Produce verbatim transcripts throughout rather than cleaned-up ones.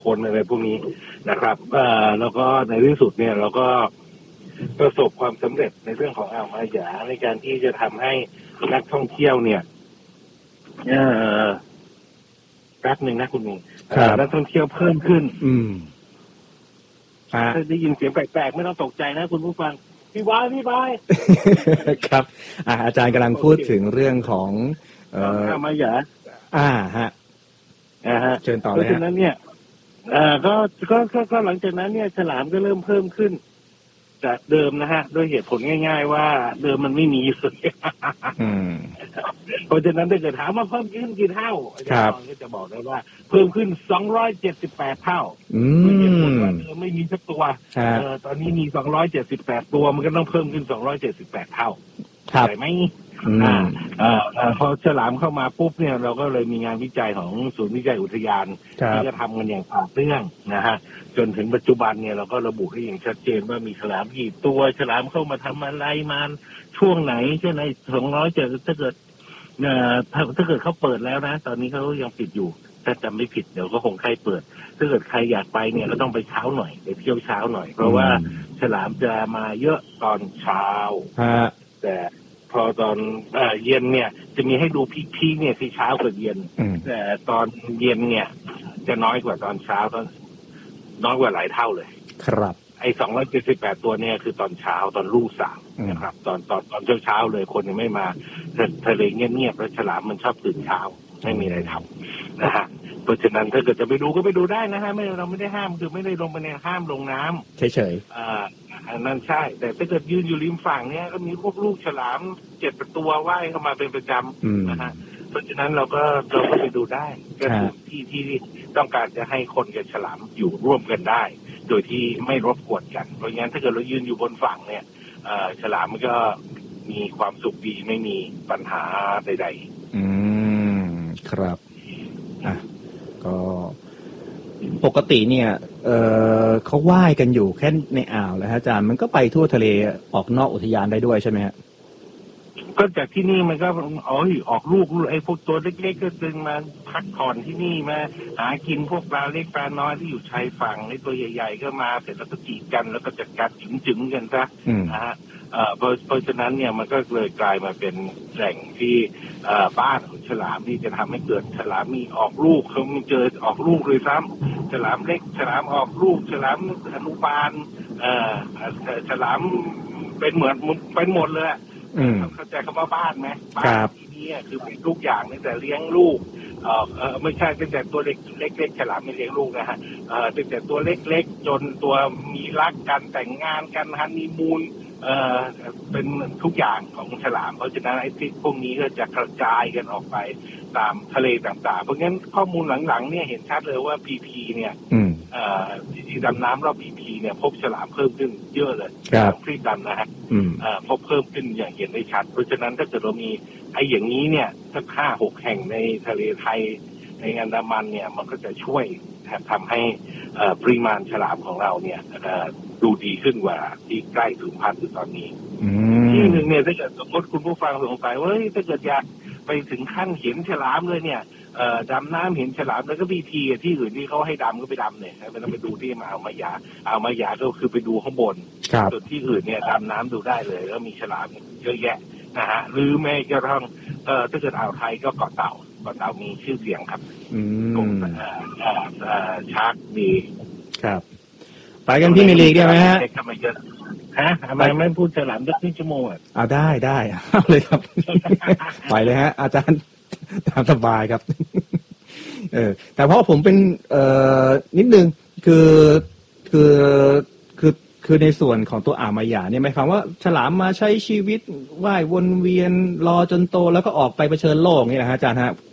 คนอะไรพวกนี้นะครับเอ่อแล้วก็ในที่สุดเนี่ยเราก็ประสบความสำเร็จในเรื่องของอ่าวมาหยาในการที่จะทำให้นักท่องเที่ยวเนี่ยเอ่อแป๊บหนึ่งนะคุณมีนักท่องเที่ยวเพิ่มขึ้นอืมถ้าได้ยินเสียงแปลกๆไม่ต้องตกใจนะคุณผู้ฟังพี่บายพี่บายครับอ่าอาจารย์กำลังพูดถึงเรื่องของเอ่อมาหยาอ่าฮะอ่าฮะเชิญต่อเลยฮะเพราะฉะนั้นเนี่ยเอ่อก็ก็ก็หลังจากนั้นเนี่ยฉลามก็เริ่มเพิ่มขึ้นจากเดิมนะฮะด้วยเหตุผลง่ายๆว่าเดิมมันไม่มีเลยเพราะฉะนั้นถ้าเกิดถามว่าเพิ่มขึ้นกี่เท่าอาจารย์ก็จะบอกได้ว่าเพิ่มขึ้นสองร้อยเจ็ดสิบแปดเท่าด้วยเหตุผลว่าเดิมไม่มีสักตัวเออตอนนี้มีสองร้อยเจ็ดสิบแปดตัวมันก็ต้องเพิ่มขึ้นสองร้อยเจ็ดสิบแปดเท่าใช่ไหมอ่าอ่าพอฉลามเข้ามาปุ๊บเนี่ยเราก็เลยมีงานวิจัยของศูนย์วิจัยอุทยานที่จะทำกันอย่างต่อเนื่องนะฮะจนถึงปัจจุบันเนี่ยเราก็ระบุให้อย่างชัดเจนว่ามีฉลามกี่ตัวฉลามเข้ามาทำอะไรมาช่วงไหนเช่นในสองร้อยเจ็ดถ้าเกิดเอ่อถ้าถ้าเกิดเขาเปิดแล้วนะตอนนี้เขายังปิดอยู่ถ้าจำไม่ผิดเดี๋ยวก็คงใครเปิดถ้าเกิดใครอยากไปเนี่ยก็ต้องไปเช้าหน่อยไปเที่ยวเช้าหน่อยเพราะว่าฉลามจะมาเยอะตอนเช้าแต่พอตอนเย็นเนี่ยจะมีให้ดูพีคๆเนี่ยที่เช้ากับเย็นแต่ตอนเย็นเนี่ยจะน้อยกว่าตอนเช้าตอนน้อยกว่าหลายเท่าเลยครับไอ้สองร้อยเจ็ดสิบแปดตัวเนี่ยคือตอนเช้าตอนรุ่งสางนะครับตอนตอนตอนเช้าเช้าเลยคนยังไม่มาทะเลเงียบๆแล้วฉลามมันชอบตื่นเช้าไม่มีอะไรทำนะฮะเพราะฉะนั้นถ้าเกิดจะไปดูก็ไปดูได้นะฮะไม่เราไม่ได้ห้ามคือไม่ได้ลงไปในห้ามลงน้ำเฉยๆอ่านั่นใช่แต่ถ้าเกิดยืนอยู่ริมฝั่งเนี่ยก็มีพวกลูกฉลามเจ็ดตัวว่ายเข้ามาเป็นประจำนะฮะเพราะฉะนั้นเราก็เราก็ไปดูได้ก็คือที่ที่ต้องการจะให้คนกับฉลามอยู่ร่วมกันได้โดยที่ไม่รบกวนกันเพราะงั้นถ้าเกิดเรายืนอยู่บนฝั่งเนี่ยฉลามมันก็มีความสุขดีไม่มีปัญหาใดๆอืมครับอ่ะก็ปกติเนี่ยเออเขาว่ายกันอยู่แค่ในอ่าวแล้วฮะอาจารย์มันก็ไปทั่วทะเลออกนอกอุทยานได้ด้วยใช่ไหมฮะก็จากที่นี่มันก็อ๋อออกลูกไอ้พวกตัวเล็กๆก็จึงมาพักผ่อนที่นี่มาหากินพวกปลาเล็กปลาน้อยที่อยู่ชายฝั่งไอ้ตัวใหญ่ๆก็มาเสร็จแล้วก็จีบกันแล้วก็จัดการจึงๆกันซะนะฮะเอ่อเพราะเพราะฉะนั้นเนี่ยมันก็เลยกลายมาเป็นแหล่งที่เอ่อบ้านของฉลามที่จะทำให้เกิดฉลามมีออกลูกเขามีเจอออกลูกเลยซ้ำฉลามเล็กฉลามออกลูกฉลามอนุบาลเอ่อฉลามเป็นเหมือนเป็นหมดเลยเข้าใจคำว่าบ้านไหมบ้านที่นี่คือเป็นทุกอย่างตั้งแต่เลี้ยงลูกเออเออไม่ใช่ตั้งแต่ตัวเล็กเล็กๆฉลามไม่เลี้ยงลูกนะฮะเออตั้งแต่ตัวเล็กๆจนตัวมีรักกันแต่งงานกันฮันนีมูนเออเป็นทุกอย่างของฉลามเพราะฉะนั้นไอ้ที่พวกนี้ก็จะกระจายกันออกไปตามทะเลต่างๆเพราะงั้นข้อมูลหลังๆเนี่ยเห็นชัดเลยว่าพีพีเนี่ยเอ่อที่ดำน้ำรอบพีพีเนี่ยพบฉลามเพิ่มขึ้นเยอะเลยครีบดำนะฮะพบเพิ่มขึ้นอย่างเห็นได้ชัดเพราะฉะนั้นถ้าเกิดเรามีไอ้อย่างนี้เนี่ยสักห้าหกแห่งในทะเลไทยในอันดามันเนี่ยมันก็จะช่วยทำให้ปริมาณฉลามของเราเนี่ยดูดีขึ้นกว่าที่ใกล้สูญพันธุ์อยู่ตอนนี้ที่หนึ่งเนี่ยถ้าเกิดสมมติคุณผู้ฟังสงสัยว่าเฮ้ยถ้าเกิดอยากไปถึงขั้นเห็นฉลามเลยเนี่ยดำน้ำเห็นฉลามแล้วก็พีพีที่อื่นที่เขาให้ดำก็ไปดำเนี่ยไม่ต้องไปดูที่มาเอามายาเอามายาก็คือไปดูข้างบนส่วนที่อื่นเนี่ยดำน้ำดูได้เลยแล้วมีฉลามเยอะแยะนะฮะหรือแม้กระทั่งถ้าเกิดอ่าวไทยก็เกาะเต่าเกาะเต่ามีชื่อเสียงครับกลุ่มชาร์กดีครับไปกันพี่มิลีได้ไหมฮะฮะทำไมไม่พูดฉลามสักครึ่งชั่วโมงอ่ะเอาได้ได้เอาเลยครับไปเลยฮะอาจารย์ตามสบายครับเออแต่เพราะผมเป็นเอ่อนิดนึงคือคือคือคือในส่วนของตัวอ่าวมาหยาเนี่ยหมายความว่าฉลามมาใช้ชีวิตว่ายวนเวียนรอจนโตแล้วก็ออกไปเผชิญโลกนี่แหละฮะอาจารย์ฮะ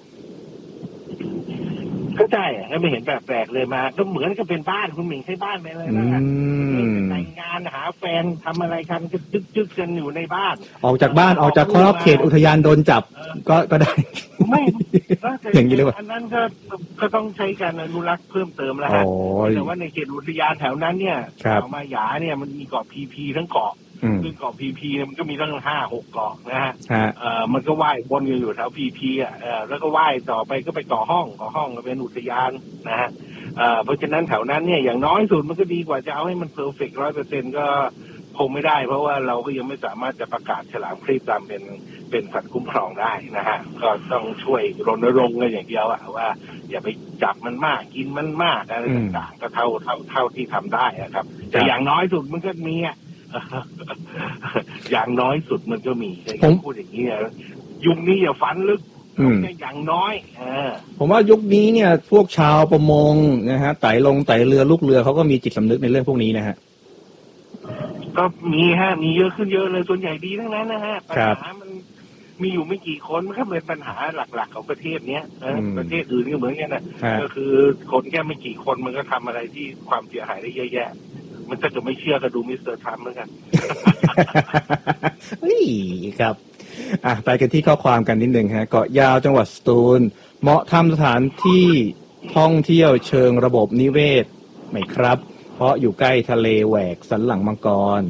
ก็ใช่ให้ไม่เห็นแปลกๆเลยมาก็เหมือนกับเป็นบ้านคุณหมิงใช้บ้านไปเลยนะแต่งงานหาแฟนทำอะไรกันก็จึ๊กๆกันอยู่ในบ้านออกจากบ้านออกจากครอบเขตอุทยานโดนจับก็ก็ได้ไม่อย่างนี้เลยว่าอันนั้นก็ก็ต้องใช้การอนุรักษ์เพิ่มเติมแล้วฮะแต่ว่าในเขตอุทยานแถวนั้นเนี่ยอ่าวมาหยาเนี่ยมันมีเกาะพีพีทั้งเกาะคือเกาะพีพีมันก็มีตั้งห้าหกเกาะนะฮะเอ่อมันก็ว่ายวนอยู่แถวพีพีอ่ะเออแล้วก็ว่ายต่อไปก็ไปเกาะห้องเกาะห้องก็เป็นอุทยานนะฮะเพราะฉะนั้นแถวนั้นเนี่ยอย่างน้อยสุดมันก็ดีกว่าจะเอาให้มันเพอร์เฟกต์ร้อยเปอร์เซ็นต์ก็คงไม่ได้เพราะว่าเราก็ยังไม่สามารถจะประกาศฉลามครีบดำเป็นเป็นสัตว์คุ้มครองได้นะฮะก็ต้องช่วยรณรงค์กันอย่างเดียวอะว่าอย่าไปจับมันมากกินมันมากอะไรต่างๆก็เท่าเท่าเท่าที่ทำได้นะครับแต่อย่างน้อยสุดมันก็มีอะอย่างน้อยสุดมันก็มีผมพูดอย่างนี้นะยุคนี้อย่าฝันลึกอย่างน้อยเออผมว่ายุคนี้เนี่ยพวกชาวประมงนะฮะไต่ลงไต่เรือลูกเรือเขาก็มีจิตสำนึกในเรื่องพวกนี้นะฮะก็มีฮะมีเยอะขึ้นเยอะเลยส่วนใหญ่ดีทั้งนั้นนะฮะปัญหามันมีอยู่ไม่กี่คนมันก็เป็นปัญหาหลักๆของประเทศเนี้ยประเทศอื่นก็เหมือนกันนะก็คือคนแค่ไม่กี่คนมันก็ทำอะไรที่ความเสียหายได้เยอะแยะมันจะจะไม่เชื่อก็ดูมิสเตอร์ทรัมป์เหมือนกันเฮ้ยครับอ่ะไปกันที่ข้อความกันนิดนึงฮะเกาะยาวจังหวัดสตูลเหมาะทำสถานที่ท่องเที่ยวเชิงระบบนิเวศไหมครับเพราะอยู่ใกล้ทะเลแหวกสันหลังมังกร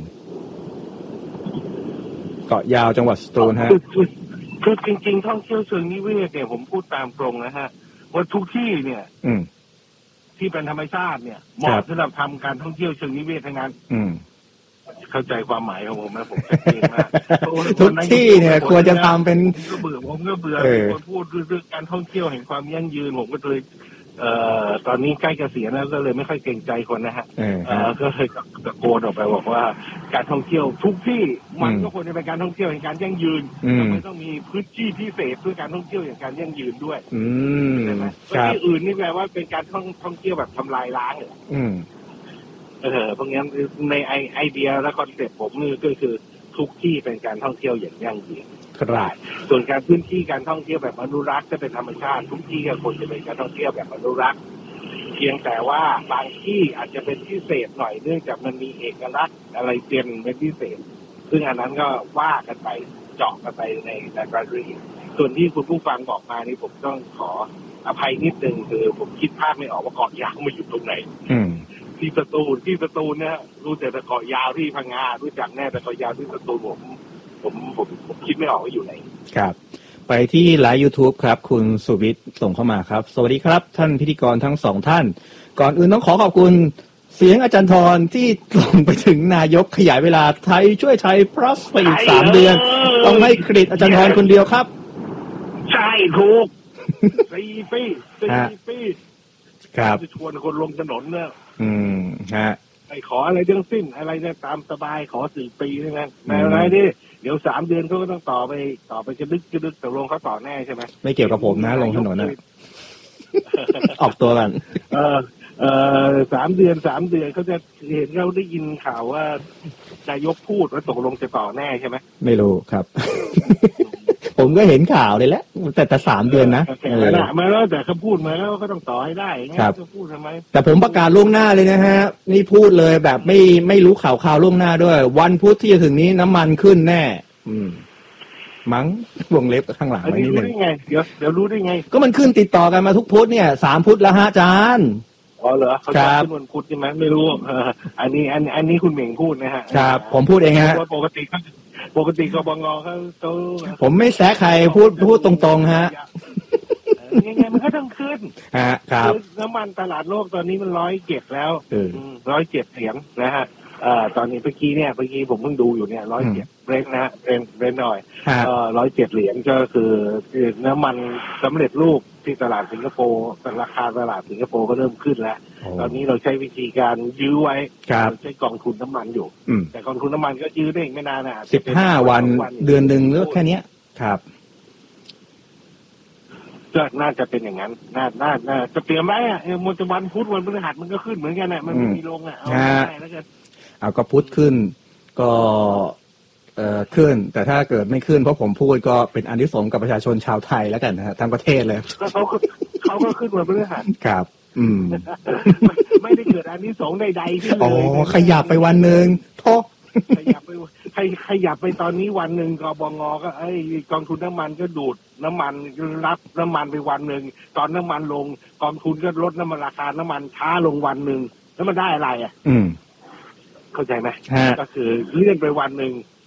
เกาะยาวจังหวัดสตูลฮะคือจริงๆท่องเที่ยวเชิงนิเวศเนี่ยผมพูดตามตรงนะฮะว่าทุกที่เนี่ยที่เป็นธรรมชาติเนี่ยเหมาะสำหรับทำการท่องเที่ยวเชิงนิเวศทั้งนั้นเข้าใจความหมายของผมนะผมชัดเจนมากทุกที่เนี่ยควรจะทำเป็นก็เบื่อผมก็เบื่อคนพูดเรื่องการท่องเที่ยวแห่งความยั่งยืนผมก็เลยเอ่อตอนนี้ใกล้เกษียณแล้วก็เลยไม่ค่อยเกรงใจคนนะฮะเออก็เลยตะโกนออกไปบอกว่าการท่องเที่ยวทุกที่มันก็ควรจะเป็นการท่องเที่ยวแห่งการยั่งยืนทำไมต้องมีพื้นที่พิเศษเพื่อการท่องเที่ยวอย่างการยั่งยืนด้วยใช่ไหมที่อื่นนี่แปลว่าเป็นการท่องท่องเที่ยวแบบทำลายล้างเหรอเออเพราะงั้นในไอไอเดียและคอนเซ็ปต์ผมนี่ก็คือทุกที่เป็นการท่องเที่ยวอย่างยั่งยืนครับส่วนการพื้นที่การท่องเที่ยวแบบอนุรักษ์จะเป็นธรรมชาติทุกที่ก็ควรจะเป็นการท่องเที่ยวแบบอนุรักษ์เพียงแต่ว่าบางที่อาจจะเป็นพิเศษหน่อยเนื่องจากมันมีเอกลักษณ์อะไรเด่นเป็นพิเศษซึ่งอันนั้นก็ว่ากันไปเจาะกันไปในในรายละเอียดส่วนที่คุณผู้ฟังบอกมานี่ผมต้องขออภัยนิดนึงคือผมคิดภาพไม่ออกว่าเกาะยาวมาอยู่ตรงไหนที่สตูลที่สตูลเนี่ยรู้แต่เกาะยาวที่พังงารู้จักแน่แต่เกาะยาวที่สตูลผมผมผมผมคิดไม่ออกว่าอยู่ไหนครับไปที่ไลฟ์ YouTube ครับคุณสุวิทย์ส่งเข้ามาครับสวัสดีครับท่านพิธีกรทั้งสองท่านก่อนอื่นต้องขอขอบคุณเสียงอาจารย์ธรที่ส่งไปถึงนายกขยายเวลาไทยช่วยไทย plus ไปอีกสามเดือนต้องให้เครดิตอาจารย์ธรคนเดียวครับใช่ถูกสี่ปีสี่ปีครับจะชวนคนลงถนนเนี่ยอืมฮะไอ้ขออะไรทั้งสิ้นอะไรเนี่ยตามสบายขอสี่ปีใช่ไหมแต่อะไรดิเดี๋ยวสามเดือนเขาก็ต้องต่อไปต่อไปจะดึกจะดึกแต่ลงเขาต่อแน่ใช่ไหมไม่เกี่ยวกับผมนะลงถนนนะออกตัวกันเออเออสามเดือนสามเดือนเขาจะเห็นเราได้ยินข่าวว่านายกพูดว่าตกลงจะต่อแน่ใช่ไหมไม่รู้ครับผมก็เห็นข่าวเลยแหละแต่แต่สามเดือนนะมาแล้วแต่เขาพูดมาแล้วก็ต้องต่อให้ได้ไงจะพูดทำไมแต่ผมประกาศล่วงหน้าเลยนะฮะนี่พูดเลยแบบไม่ไม่รู้ข่าวข่าวล่วงหน้าด้วยวันพุธที่จะถึงนี้น้ำมันขึ้นแน่อืมมั้งวงเล็บข้างหลังไว้นิดนึงไงเดี๋ยวเดี๋ยวรู้ได้ไงก็มันขึ้นติดต่อกันมาทุกพุธเนี่ยสามพุธแล้วฮะอาจารย์อ๋อเหรอเขาจะขึ้นวันพุธใช่ไหมไม่รู้อันนี้อันอันนี้คุณเหม่งพูดนะฮะครับผมพูดเองฮะปกติเขาปกติกบงเขาเขาผมไม่แซะใครพูดพูดตรงๆฮะยังไงมันก็ต้องขึ้นฮะครับน้ำมันตลาดโลกตอนนี้มันร้อยเจ็ดแล้วร้อยเจ็ดเหรียญนะฮะเอ่อตอนนี้เมื่อกี้เนี่ยเมื่อกี้ผมเพิ่งดูอยู่เนี่ยร้อยเจ็ดเรนนะฮะเรนเรนหน่อยเอ่อร้อยเจ็ดเหรียญก็คือน้ำมันสำเร็จรูปที่ตลาดสิงคโปร์ราคาตลาดสิงคโปร์ก็เริ่มขึ้นแล้วตอนนี้เราใช้วิธีการยื้อไว้ใช้กองทุนน้ำมันอยู่แต่กองทุนน้ำมันก็ยื้อได้อีกไม่นานนะสิบห้าวันเดือนหนึ่งหรือแค่นี้ครับก็น่าจะเป็นอย่างนั้นน่าน่าน่าจะเปลี่ยนไหมอ่ะมันจะวันพุธวันพฤหัสมันก็ขึ้นเหมือนกันน่ะมันไม่มีลงอ่ะเอาได้แล้วกันเอาก็พุธขึ้นก็เอ่อขึ้นแต่ถ้าเกิดไม่ขึ้นเพราะผมพูดก็เป็นอานิสงส์กับประชาชนชาวไทยแล้วกันนะฮะทั้งประเทศเลยเขาเขาก็ขึ้นวันพฤหัสครับอืมไม่ได้เกิดอานิสงส์ใดๆที่เลยอ๋อขยับไปวันนึงโทษขยับไปขขยับไปตอนนี้วันหนึ่งกบงก็ไอ้กองทุนน้ำมันก็ดูดน้ำมันรับน้ำมันไปวันหนึ่งตอนน้ำมันลงกองทุนก็ลดน้ำมันราคาน้ำมันช้าลงวันหนึ่งแล้วมันได้อะไรอ่ะอืมเข้าใจไหมก็คือเลื่อนไปวันหนึ่ง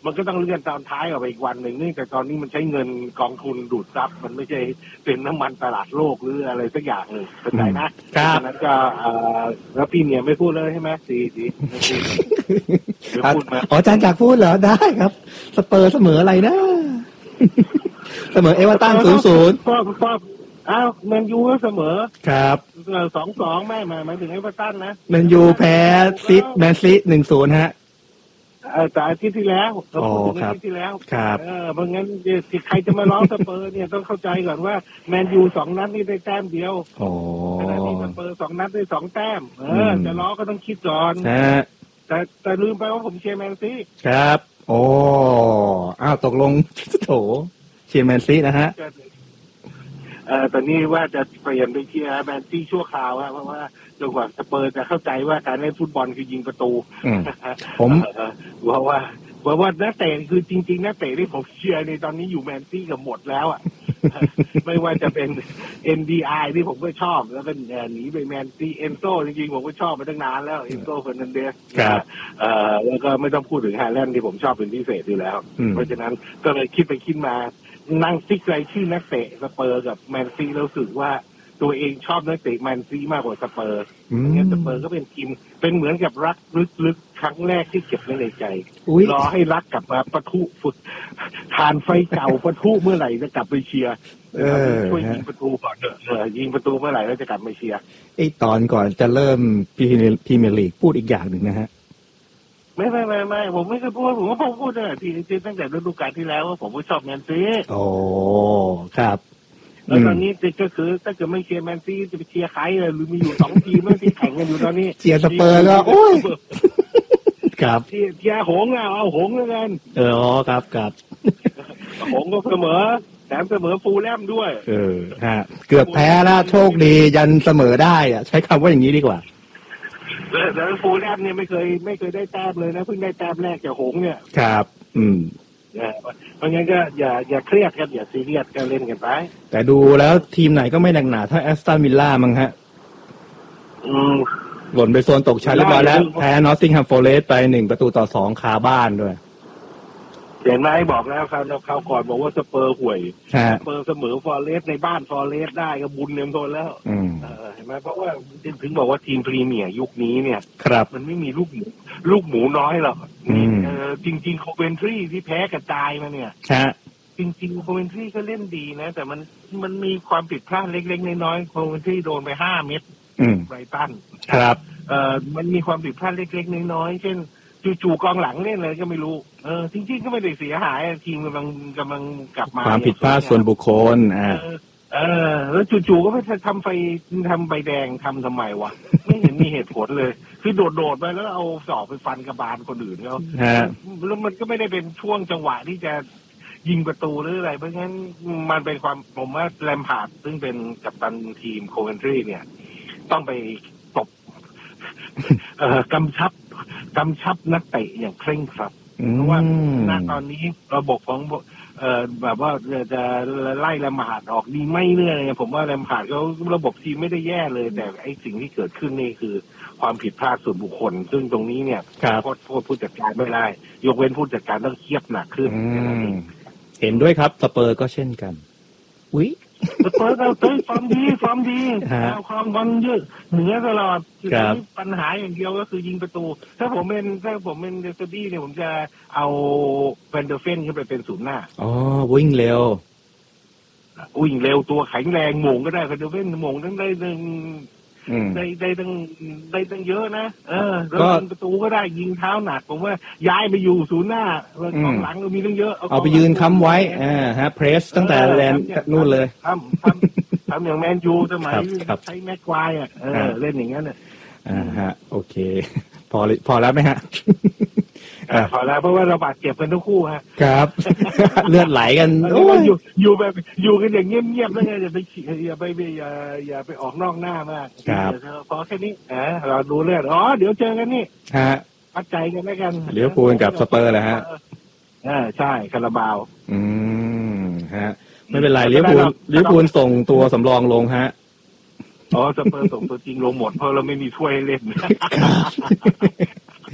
มันก็ต้องเลื่อนตอนท้ายออกไปอีกวันหนึ่งเนื่องจากตอนนี้มันใช้เงินกองทุนดูดซับมันไม่ใช่เป็นน้ำมันตลาดโลกหรืออะไรสักอย่างเลยเข้าใจนะครับฉะนั้นก็เอ่อแล้วพี่เนี่ยไม่พูดเลยใช่ไหมสีสีไม่พูดมาอ๋ออาจารย์อยากพูดเหรอได้ครับสเปอร์เสมออะไรนะเสมอเอเวอร์ตันศูนย์ศูนย์ก็ก็อ้าวแมนยูก็เสมอครับสองสองไม่หมายหมายถึงเอเวอร์ตันนะแมนยูแพ้ซิแมนซีหนึ่งศูนย์ฮะเออแต่อาทิตย์ที่แล้วเราพูดถึงอาทิตย์ที่แล้วครับเออเพราะงั้นใครจะมาล้อสเปอร์เนี่ยต้องเข้าใจก่อนว่าแมนยูสองนัดนี่ได้แต้มเดียวอ๋อขณะที่สเปอร์สองนัดได้สองแต้มเออจะล้อก็ต้องคิดก่อนนะแต่แต่ลืมไปว่าผมเชียร์แมนซีครับโอ้อ้าวตกลงโถเชียร์แมนซีนะฮะเออตอนนี้ว่าจะเปลี่ยนไปเชียร์แมนซีชั่วคราวเพราะว่าจนกว่าสเปอร์จะเข้าใจว่าการเล่นฟุตบอลคือยิงประตูผมเพราะว่าเพราะว่านักเตะคือจริงๆนักเตะที่ผมเชียร์ในตอนนี้อยู่แมนซีกับหมดแล้วอ่ะไม่ว่าจะเป็น เอ็น ดี ไอ ที่ผมก็ชอบแล้วเป็นหนีไปแมนซีเอนโซจริงๆผมก็ชอบมาตั้งนานแล้วเอนโซเฟอร์นันเดสเอ่อแล้วก็ไม่ต้องพูดถึงฮาแลนด์ที่ผมชอบเป็นพิเศษอยู่แล้วเพราะฉะนั้นก็เลยคิดไปคิดมานั่งซิกไรชื่อนักเตะสเปอร์กับแมนซีแล้วรู้สึกว่าตัวเองชอบนักเตะแมนซีมากกว่าสเปอร์งั้นสเปอร์ก็เป็นทีมเป็นเหมือนกับรักลึกๆครั้งแรกที่เก็บไว้ในใจรอให้รักกลับมาปะทุฟุดทานไฟเก่าปะทุเมื่อไหร่จะกลับไปเชียร์ช่วยยิงประตูก่อนเถอะยิงประตูเมื่อไหร่แล้วจะกลับไปเชียร์ไอ้ตอนก่อนจะเริ่มพรีเมียร์ลีกพูดอีกอย่างหนึ่งนะฮะไม่ไม่ไม่ไม่ผมไม่เคยพูดผมก็พูดเลยที่ที่ตั้งแต่ฤดูกาลที่แล้วว่าผมก็ชอบแมนซีโอ้ครับแล้วตอนนี้ก็คือถ้าเกิดไม่เชียร์แมนซีจะไปเชียร์ใครเลยหรือมีอยู่สองทีมที่แข่งกันอยู่ตอนนี้เชียร์สเปอร์ก็โอ้ยครับเชียร์หงส์เอาหงส์แล้วกันเออครับครับหงส์ก็เสมอแถมเสมอฟูลแลมด้วยเออฮะเกือบแพ้แล้วโชคดียันเสมอได้อะใช้คำว่าอย่างนี้ดีกว่าแล้วฟูลแลมเนี่ยไม่เคยไม่เคยได้แต้มเลยนะเพิ่งได้แต้มแรกจากหงส์เนี่ยครับอืมเพราะงั้นก็อย่าอย่าเครียดกันอย่าซีเรียสกันเล่นกันไปแต่ดูแล้วทีมไหนก็ไม่หนักหนาถ้าแอสตันวิลล่ามั้งฮะอืมหล่นไปโซนตกชั้นเรียบร้อยแล้วแพ้นอตติงแฮมฟอเรสต์ไปหนึ่งประตูต่อสองคาบ้านด้วยเห็นไหมบอกแล้วครับเราเขาก่อนบอกว่าสเปอร์ห่วยสเปอร์เสมอฟอเรสต์ในบ้านฟอเรสต์ได้ก็บุญเต็มทนแล้วเห็นไหมเพราะว่าถึงบอกว่าทีมพรีเมียร์ยุคนี้เนี่ยมันไม่มีลูกหมูลูกหมูน้อยหรอกจริงๆโคเวนทรีที่แพ้กระจายมาเนี่ยจริงๆโคเวนทรีก็เล่นดีนะแต่มันมันมีความผิดพลาดเล็กๆน้อยๆโคเวนทรีโดนไปห้าเม็ดไบรตันครับเอ่อมันมีความผิดพลาดเล็กๆน้อยๆเช่นจู่ๆกองหลังเล่นอะไรก็ไม่รู้เออจริงๆก็ไม่ได้เสียหายทีมกำลังกำลังกลับมาความผิดพลาดส่วนบุคคลอ่าเออแล้วจู่ๆก็ไปทำไฟทำใบแดงทำทำไมวะไม่เห็นมีเหตุผลเลยคือโดดๆไปแล้วเอาสอบไปฟันกระบาลคนอื่นเขาแล้วมันก็ไม่ได้เป็นช่วงจังหวะที่จะยิงประตูหรืออะไรเพราะงั้นมันเป็นความผมว่าแลมพาร์ดซึ่งเป็นกัปตันทีมโคเวนทรีเนี่ยต้องไปตบเอ่อกำชับกำชับนักเตะอย่างเคร่งครัดเพราะว่าณตอนนี้ระบบของเอ่อแบบว่าจะไล่แลมพาร์ดออกดีไม่เรื่อยผมว่าแลมพาร์ดเขาระบบทีมไม่ได้แย่เลยแต่ไอ้สิ่งที่เกิดขึ้นนี่คือความผิดพลาดส่วนบุคคลซึ่งตรงนี้เนี่ยโทษโทษผู้จัดการไม่ได้ยกเว้นผู้จัดการต้องเทียบหนักขึ้นเห็นด้วยครับสเปอร์ก็เช่นกันอุ๊ยสเปอร์เราเต้ยฟอร์มดีฟอร์มดีความบอลเยอะเหนือตลอดปัญหาอย่างเดียวก็คือยิงประตูถ้าผมเป็นถ้าผมเป็นเดซบี้เนี่ยผมจะเอาแวนเดอร์เฟนขึ้นไปเป็นศูนย์หน้าอ๋อวิ่งเร็ววิ่งเร็วตัวแข็งแรงโหม่งก็ได้แวนเดอร์เฟนโหม่งทั้งได้หนึ่งได้ได้ตั้งได้ตั้งเยอะนะเออแล้วยิงประตูก็ได้ยิงเท้าหนักผมว่าย้ายไปอยู่ศูนย์หน้าแล้วกองหลังก็มีตั้งเยอะเอาไปยืนค้ำไว้อ่าฮะเพรสตั้งแต่แลนด์นู่นเลยทำทำทำอย่างแมนยูสมัยใช้แม็กควายอ่ะเออเล่นอย่างนั้นอ่ะอ่าฮะโอเคพอพอแล้วไหมฮะพอแล้วเพราะว่าเราบาดเจ็บกันทั้งคู่ฮะครับเลือดไหลกันอยู่อยู่แบบอยู่กันอย่างเงียบๆแล้วไงอย่าไปอย่าไปอย่าอย่าไปออกนอกหน้ามากพอแค่นี้อ่าเราดูเลือดอ๋อเดี๋ยวเจอกันนี่ฮะปัดใจกันแล้วกันเดี๋ยวพูนกับสเปอร์แหละฮะอ่าใช่คาราบาวอืมฮะไม่เป็นไรเลี้ยวพูนเลี้ยวพูนส่งตัวสำรองลงฮะอ๋อสเปอร์ส่งตัวจริงลงหมดเพราะเราไม่มีถ้วยเล่น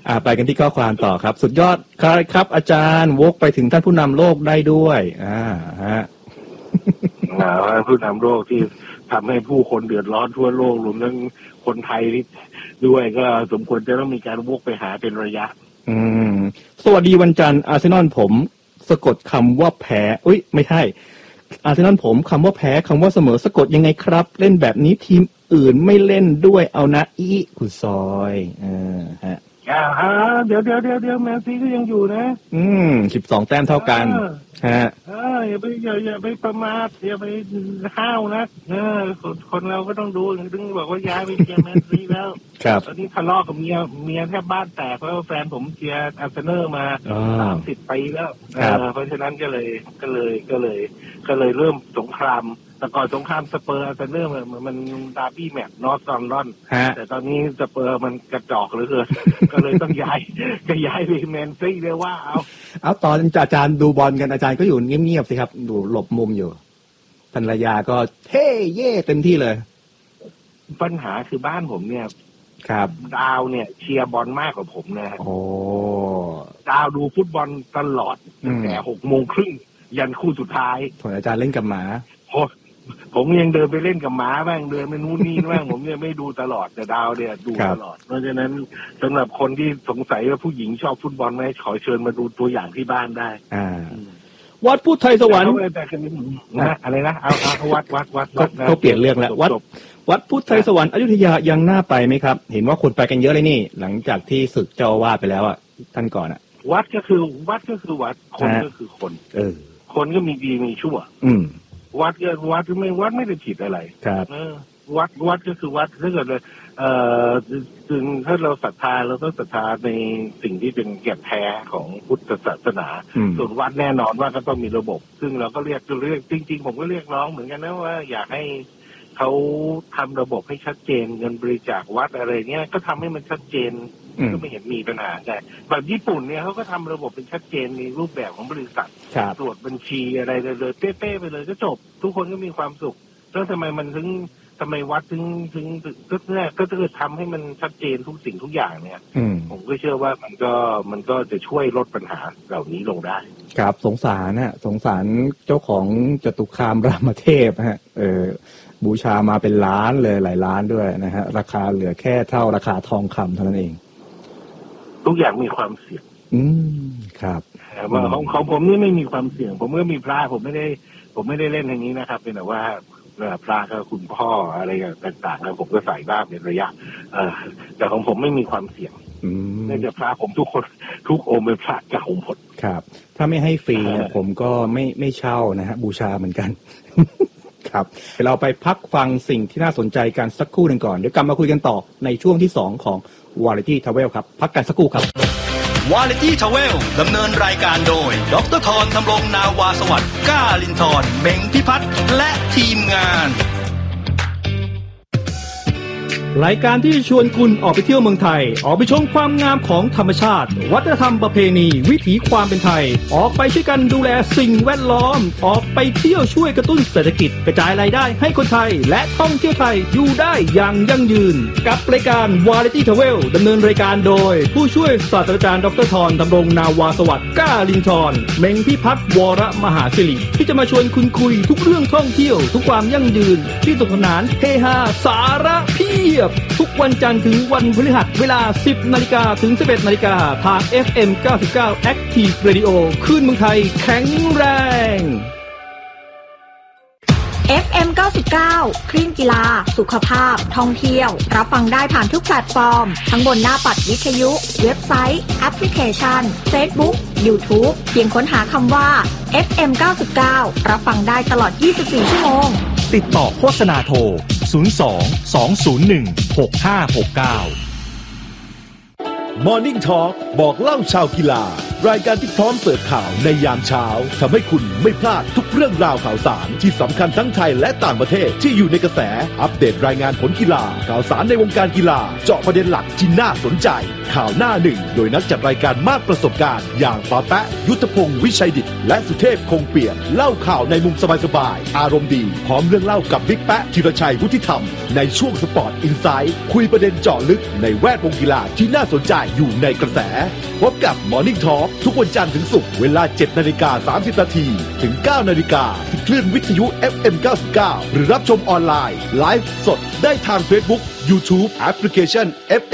อ่าไปกันที่ข้อความต่อครับสุดยอดครับครับอาจารย์วกไปถึงท่านผู้นำโลกได้ด้วยอ่าฮะผู้นำโลกที่ทำให้ผู้คนเดือดร้อนทั่วโลกรวมทั้งคนไทยด้วยก็สมควรจะต้องมีการวกไปหาเป็นระยะอืมสวัสดีวันจันทร์อาร์เซนอลผมสะกดคำว่าแพ้อุ้ยไม่ใช่อาร์เซนอลผมคำว่าแพ้คำว่าเสมอสะกดยังไงครับเล่นแบบนี้ทีมอื่นไม่เล่นด้วยเอานะอีคุณซอยเออฮะอ่าเดี๋ยวเดี๋ยวเดี๋ยวเดี๋ยวแมนซีก็ยังอยู่นะอืมสิบสองแต้มเท่ากันฮะเอออย่าไปอย่าอย่าไปประมาทอย่าไปห้าวนะเออคนเราก็ต้องดูถึงบอกว่าย้ายไปเชียร์แมนซีแล้วครับตอนนี้ทะเลาะกับเมียเมียแทบบ้านแตกเพราะว่าแฟนผมเชียร์อาร์เซนอลมาสามสิบปีแล้วเออเพราะฉะนั้นก็เลยก็เลยก็เลยก็เลยเริ่มสงครามแต่ก่อนสงครามสเปอร์อาร์เซนอลมันมันดาร์บี้แมตช์นอร์ทลอนดอนแต่ตอนนี้สเปอร์มันกระจอกเหลือเกินก็เลยต้องย้ายก็ย้ายไปแมนซีเลยว่าเอาเอาตอนอาจารย์ดูบอลกันอาจารย์ก็อยู่เงียบๆสิครับดูหลบมุมอยู่ภรรยาก็เฮ้เย่เต็มที่เลยปัญหาคือบ้านผมเนี่ยครับดาวเนี่ยเชียร์บอลมากกว่าผมนะฮะโอ้ดาวดูฟุตบอลตลอดตั้งแต่หกโมงครึ่งยันคู่สุดท้ายผมอาจารย์เล่นกับหมาผมยังเดินไปเล่นกับหมาบ้างเดินไปนู่นนี่บ้างผมยังไม่ดูตลอดแต่ดาวเนี่ยดูตลอดเพราะฉะนั้นสำหรับคนที่สงสัยว่าผู้หญิงชอบฟุตบอลไหมขอเชิญมาดูตัวอย่างที่บ้านได้อ่าวัดพุทธไทยสวรรค์อะไรนะเอาเอาวัดวัดวัดเขาเปลี่ยนเรื่องแล้ววัดวัดพุทธไทยสวรรค์อยุธยายังน่าไปไหมครับเห็นว่าคนไปกันเยอะเลยนี่หลังจากที่ศึกเจ้าอาวาสไปแล้วอ่ะท่านก่อนอ่ะวัดก็คือวัดก็คือวัดคนก็คือคนเออคนก็มีดีมีชั่วอืมวัดก็วัดไม่วัดไม่ได้ผิดอะไรครับเออวัดวัดก็คือวัดถ้าเกิดเลยเอ่อถึงถ้าเราศรัทธาเราต้องศรัทธาในสิ่งที่เป็นแก่นแท้ของพุทธศาสนาส่วนวัดแน่นอนว่าก็ต้องมีระบบซึ่งเราก็เรียกเรียกจริงๆผมก็เรียกร้องเหมือนกันนะว่าอยากให้เขาทำระบบให้ชัดเจนเงินบริจาควัดอะไรเนี้ยก็ทำให้มันชัดเจนก็ไม่เห็นมีปัญหาแต่แบบญี่ปุ่นเนี่ยเขาก็ทำระบบเป็นชัดเจนในรูปแบบของบริษัทตรวจบัญชีอะไรเลยเป๊ะๆไปเลยก็จบทุกคนก็มีความสุขแล้วทำไมมันถึงทำไมวัดถึงถึงก็เนี่ยก็จะทำให้มันชัดเจนทุกสิ่งทุกอย่างเนี่ยผมก็เชื่อว่ามันก็มันก็จะช่วยลดปัญหาเหล่านี้ลงได้ครับสงสารนะสงสารเจ้าของจตุคามรามเทพฮะเออบูชามาเป็นล้านเลยหลายล้านด้วยนะฮะราคาเหลือแค่เท่าราคาทองคำเท่านั้นเองทุกอย่างมีความเสี่ยงอืมครับว่าของของผมนี่ไม่มีความเสี่ยงผมก็มีพระผมไม่ได้ผมไม่ได้เล่นอย่างนี้นะครับเป็นแต่ว่าพระก็คุณพ่ออะไรต่างๆแล้วผมก็ใส่บ้างเป็นระยะเออแต่ของผมไม่มีความเสี่ยงเนื่องจากพระผมทุกคนทุกองค์เป็นพระเก่าหมดครับถ้าไม่ให้ฟรีผมก็ไม่ไม่เช่านะฮะบูชาเหมือนกันครับเราไปพักฟังสิ่งที่น่าสนใจกันสักครู่หนึ่งก่อนเดี๋ยวกลับมาคุยกันต่อในช่วงที่สองของ Variety Travel ครับพักกันสักครู่ครับ Variety Travel ดำเนินรายการโดยดร.ธร ธำรงนาวาสวัสดิ์ก้าลินทร์เบงพิพัฒน์และทีมงานรายการที่ชวนคุณออกไปเที่ยวเมืองไทยออกไปชมความงามของธรรมชาติวัฒนธรรมประเพณีวิถีความเป็นไทยออกไปช่วยกันดูแลสิ่งแวดล้อมออกไปเที่ยวช่วยกระตุ้นเศรษฐกิจกระจายรายได้ให้คนไทยและท่องเที่ยวไทยอยู่ได้อย่างยั่งยืนกับรายการ Variety Travel ดำเนินรายการโดยผู้ช่วยศาสตราจารย์ดร.ธร ธำรงนาวาสวัสดิ์ก้าลินทร์เม้งพิพัฒน์วรมหาศิริที่จะมาชวนคุณคุยทุกเรื่องท่องเที่ยวทุกความยั่งยืนที่สนุกสนานเฮฮาสาระเพียบทุกวันจันทร์ถึงวันพฤหัสเวลา สิบนาฬิกา ถึง สิบเอ็ดนาฬิกา ทาง เอฟ เอ็ม เก้าสิบเก้า Active Radio คลื่นเมืองไทยแข็งแรงเอฟ เอ็ม เก้าสิบเก้า คลื่นกีฬาสุขภาพท่องเที่ยวรับฟังได้ผ่านทุกแพลตฟอร์มทั้งบนหน้าปัดวิทยุเว็บไซต์แอปพลิเคชัน Facebook YouTube เพียงค้นหาคำว่า เอฟ เอ็ม เก้าสิบเก้า รับฟังได้ตลอดยี่สิบสี่ชั่วโมงติดต่อโฆษณาโทรศูนย์ สอง สอง ศูนย์ หนึ่ง หก ห้า หก เก้า Morning Talk บอกเล่าชาวกีฬารายการที่พร้อมเสิร์ฟข่าวในยามเช้าทำให้คุณไม่พลาดทุกเรื่องราวข่าวสารที่สำคัญทั้งไทยและต่างประเทศที่อยู่ในกระแสอัปเดตรายงานผลกีฬาข่าวสารในวงการกีฬาเจาะประเด็นหลักที่น่าสนใจข่าวหน้าหนึ่งโดยนักจัดรายการมากประสบการณ์อย่างปาแปะยุทธพงศ์วิชัยดิษฐ์และสุเทพคงเปี่ยมเล่าข่าวในมุมสบายๆอารมณ์ดีพร้อมเรื่องเล่ากับบิ๊กแปะธีรชัยวุฒิธรรมในช่วงสปอร์ตอินไซด์คุยประเด็นเจาะลึกในแวดวงกีฬาที่น่าสนใจอยู่ในกระแสพบกับ Morning Talk ทุกวันจันทร์ถึงศุกร์เวลา เจ็ดนาฬิกาสามสิบนาทีถึง เก้านาฬิกาที่คลื่นวิทยุ เอฟ เอ็ม เก้าสิบเก้า หรือรับชมออนไลน์ไลฟ์สดได้ทาง Facebook YouTube แอปพลิเคชัน เอฟ